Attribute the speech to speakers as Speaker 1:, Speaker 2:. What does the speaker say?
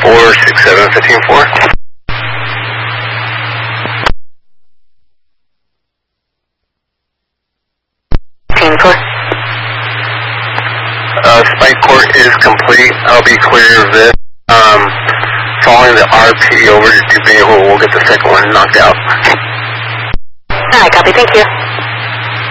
Speaker 1: 467-15-4. Spike Court is complete. I'll be clear of this. Following the RP over to Dubuque, we'll get the second one knocked out.
Speaker 2: Alright, copy. Thank you.